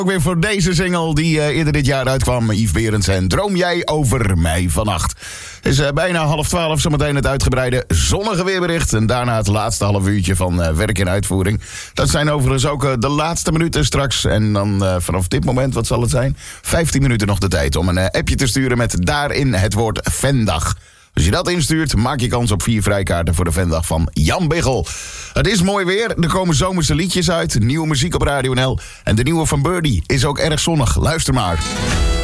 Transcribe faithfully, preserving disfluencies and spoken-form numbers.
Ook weer voor deze single die uh, eerder dit jaar uitkwam. Yves Berends en Droom jij over mij vannacht. Het is uh, bijna half twaalf, zometeen het uitgebreide zonnige weerbericht. En daarna het laatste half uurtje van uh, werk in uitvoering. Dat zijn overigens ook uh, de laatste minuten straks. En dan uh, vanaf dit moment, wat zal het zijn? vijftien minuten nog de tijd om een uh, appje te sturen met daarin het woord Vendag. Als je dat instuurt, maak je kans op vier vrijkaarten voor de Vendag van Jan Biggel. Het is mooi weer, er komen zomerse liedjes uit, nieuwe muziek op Radio N L. En de nieuwe van Birdie is ook erg zonnig. Luister maar.